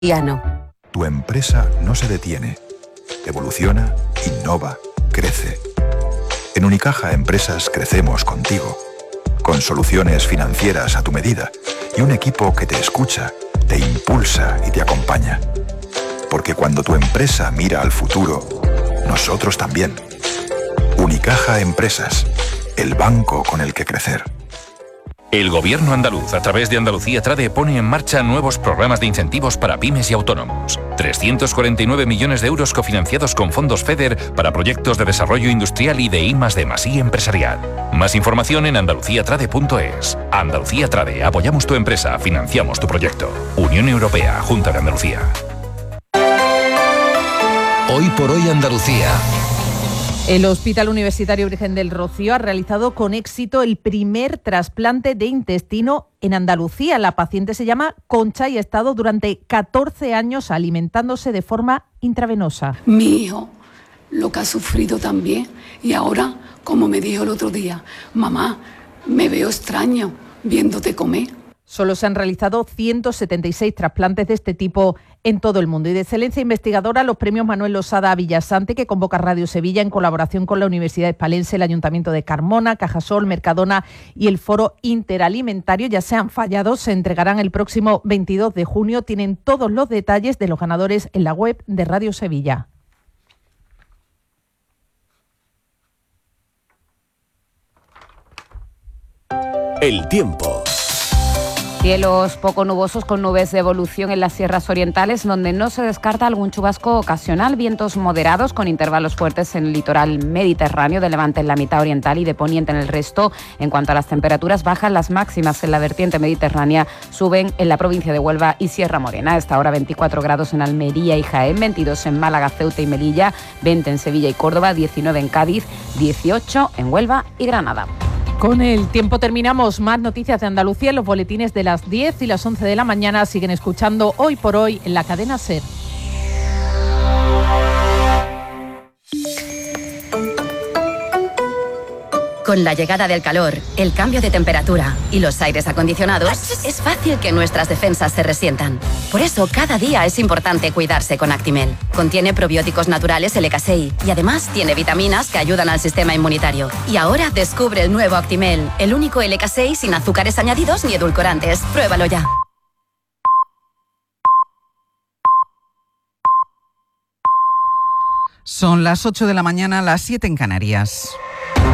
Tu empresa no se detiene. Evoluciona, innova, crece. En Unicaja Empresas crecemos contigo, con soluciones financieras a tu medida y un equipo que te escucha, te impulsa y te acompaña. Porque cuando tu empresa mira al futuro, nosotros también. Unicaja Empresas, el banco con el que crecer. El Gobierno andaluz, a través de Andalucía Trade, pone en marcha nuevos programas de incentivos para pymes y autónomos. 349 millones de euros cofinanciados con fondos FEDER para proyectos de desarrollo industrial y de I+D+I empresarial. Más información en andaluciatrade.es. Andalucía Trade, apoyamos tu empresa, financiamos tu proyecto. Unión Europea, Junta de Andalucía. Hoy por hoy Andalucía. El Hospital Universitario Virgen del Rocío ha realizado con éxito el primer trasplante de intestino en Andalucía. La paciente se llama Concha y ha estado durante 14 años alimentándose de forma intravenosa. Mi hijo, lo que ha sufrido también, y ahora, como me dijo el otro día, mamá, me veo extraño viéndote comer. Solo se han realizado 176 trasplantes de este tipo en todo el mundo. Y de excelencia investigadora, los premios Manuel Losada Villasante, que convoca Radio Sevilla en colaboración con la Universidad Hispalense, el Ayuntamiento de Carmona, Cajasol, Mercadona y el Foro Interalimentario, ya se han fallado, se entregarán el próximo 22 de junio. Tienen todos los detalles de los ganadores en la web de Radio Sevilla. El tiempo. Cielos poco nubosos con nubes de evolución en las sierras orientales, donde no se descarta algún chubasco ocasional, vientos moderados con intervalos fuertes en el litoral mediterráneo, de levante en la mitad oriental y de poniente en el resto. En cuanto a las temperaturas, bajan las máximas en la vertiente mediterránea, suben en la provincia de Huelva y Sierra Morena. A esta hora 24 grados en Almería y Jaén, 22 en Málaga, Ceuta y Melilla, 20 en Sevilla y Córdoba, 19 en Cádiz, 18 en Huelva y Granada. Con el tiempo terminamos. Más noticias de Andalucía en los boletines de las 10 y las 11 de la mañana. Siguen escuchando Hoy por Hoy en la cadena SER. Con la llegada del calor, el cambio de temperatura y los aires acondicionados, es fácil que nuestras defensas se resientan. Por eso, cada día es importante cuidarse con Actimel. Contiene probióticos naturales LK6 y además tiene vitaminas que ayudan al sistema inmunitario. Y ahora descubre el nuevo Actimel, el único LK6 sin azúcares añadidos ni edulcorantes. Pruébalo ya. Son las 8 de la mañana, las 7 en Canarias.